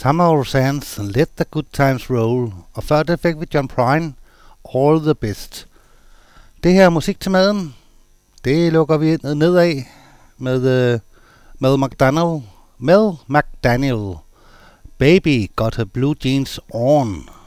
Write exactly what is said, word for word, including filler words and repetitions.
Tamara Sands, Let the Good Times Roll. Og før det fik vi John Prine, All the Best. Det her musik til maden, det lukker vi ned af med uh, Mel McDaniel. Mel McDaniel. Baby got her blue jeans on.